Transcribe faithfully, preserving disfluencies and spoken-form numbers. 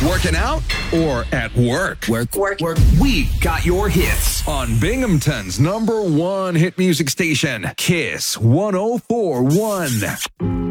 Working out or at work? Work, work, work. We got your hits on Binghamton's number one hit music station, Kiss one oh four point one.